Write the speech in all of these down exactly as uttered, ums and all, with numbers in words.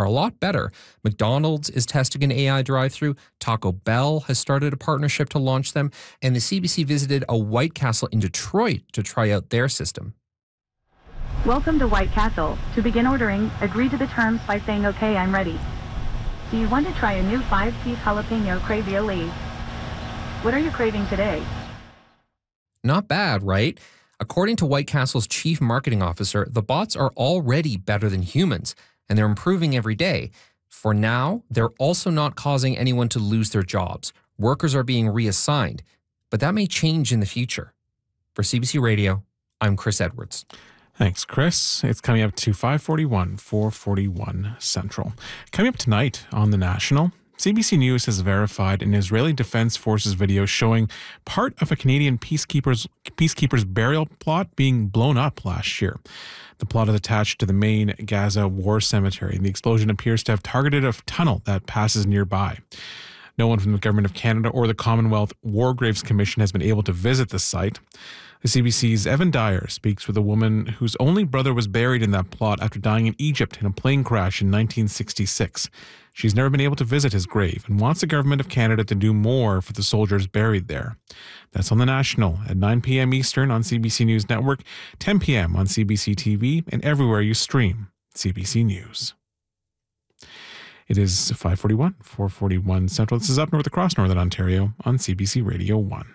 are a lot better. McDonald's is testing an A I drive-thru. Taco Bell has started a partnership to launch them. And the C B C visited a White Castle in Detroit to try out their system. Welcome to White Castle. To begin ordering, agree to the terms by saying, okay, I'm ready. Do you want to try a new five-piece jalapeno crave aioli? What are you craving today? Not bad, right? According to White Castle's chief marketing officer, the bots are already better than humans, and they're improving every day. For now, they're also not causing anyone to lose their jobs. Workers are being reassigned, but that may change in the future. For C B C Radio, I'm Chris Edwards. Thanks, Chris. It's coming up to five forty-one, four forty-one Central. Coming up tonight on The National, C B C News has verified an Israeli Defense Forces video showing part of a Canadian peacekeepers peacekeepers burial plot being blown up last year. The plot is attached to the main Gaza war cemetery, and the explosion appears to have targeted a tunnel that passes nearby. No one from the Government of Canada or the Commonwealth War Graves Commission has been able to visit the site. The C B C's Evan Dyer speaks with a woman whose only brother was buried in that plot after dying in Egypt in a plane crash in nineteen sixty-six. She's never been able to visit his grave and wants the Government of Canada to do more for the soldiers buried there. That's on The National at nine p.m. Eastern on C B C News Network, ten p.m. on C B C T V, and everywhere you stream C B C News. It is five forty-one, four forty-one Central. This is Up North across Northern Ontario on C B C Radio one.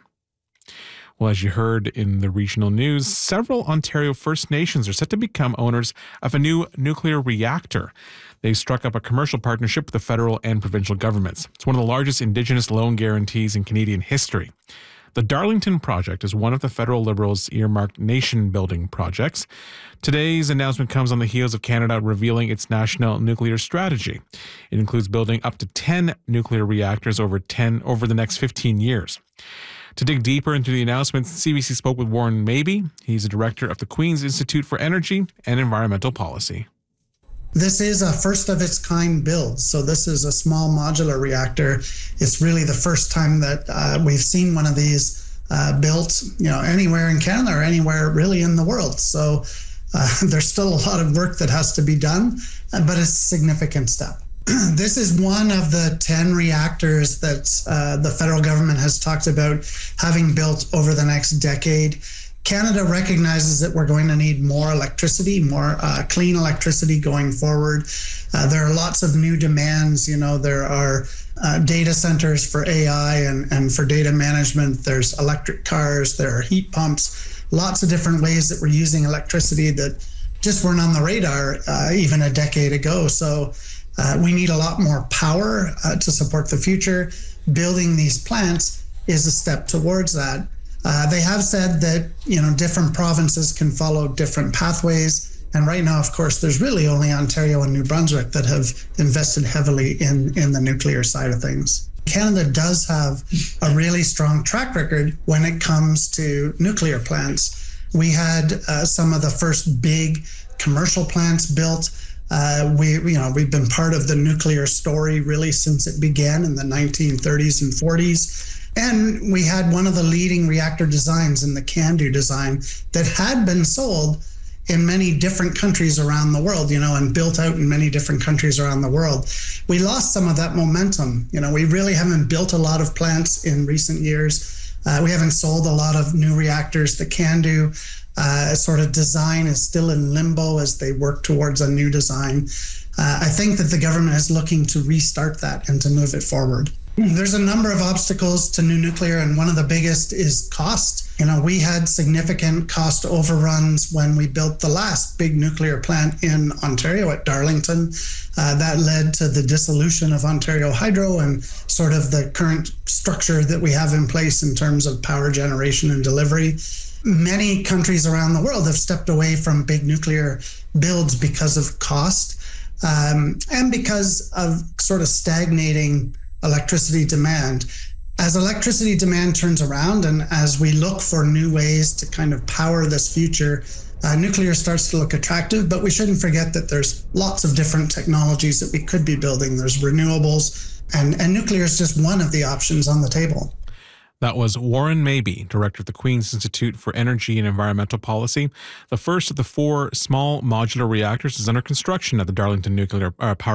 Well, as you heard in the regional news, several Ontario First Nations are set to become owners of a new nuclear reactor. They've struck up a commercial partnership with the federal and provincial governments. It's one of the largest Indigenous loan guarantees in Canadian history. The Darlington project is one of the federal Liberals' earmarked nation-building projects. Today's announcement comes on the heels of Canada revealing its national nuclear strategy. It includes building up to ten nuclear reactors over ten over the next fifteen years. To dig deeper into the announcements, C B C spoke with Warren Mabey. He's the director of the Queen's Institute for Energy and Environmental Policy. This is a first-of-its-kind build. So this is a small modular reactor. It's really the first time that uh, we've seen one of these uh, built, you know, anywhere in Canada or anywhere really in the world. So uh, there's still a lot of work that has to be done, uh, but it's a significant step. This is one of the ten reactors that uh, the federal government has talked about having built over the next decade. Canada recognizes that we're going to need more electricity, more uh, clean electricity going forward. Uh, there are lots of new demands. You know, there are uh, data centers for A I and, and for data management. There's electric cars, there are heat pumps, lots of different ways that we're using electricity that just weren't on the radar uh, even a decade ago. So Uh, we need a lot more power uh, to support the future. Building these plants is a step towards that. Uh, they have said that, you know, different provinces can follow different pathways. And right now, of course, there's really only Ontario and New Brunswick that have invested heavily in, in the nuclear side of things. Canada does have a really strong track record when it comes to nuclear plants. We had uh, some of the first big commercial plants built. Uh, we, you know, we've been part of the nuclear story really since it began in the nineteen thirties and forties. And we had one of the leading reactor designs in the CANDU design that had been sold in many different countries around the world, you know, and built out in many different countries around the world. We lost some of that momentum. You know, we really haven't built a lot of plants in recent years. Uh, we haven't sold a lot of new reactors. The CANDU Uh, sort of design is still in limbo as they work towards a new design. Uh, I think that the government is looking to restart that and to move it forward. There's a number of obstacles to new nuclear, and one of the biggest is cost. You know, we had significant cost overruns when we built the last big nuclear plant in Ontario at Darlington. Uh, that led to the dissolution of Ontario Hydro and sort of the current structure that we have in place in terms of power generation and delivery. Many countries around the world have stepped away from big nuclear builds because of cost um, and because of sort of stagnating electricity demand. As electricity demand turns around and as we look for new ways to kind of power this future, uh, nuclear starts to look attractive, but we shouldn't forget that there's lots of different technologies that we could be building. There's renewables, and, and nuclear is just one of the options on the table. That was Warren Mabey, director of the Queen's Institute for Energy and Environmental Policy. The first of the four small modular reactors is under construction at the Darlington Nuclear uh, Power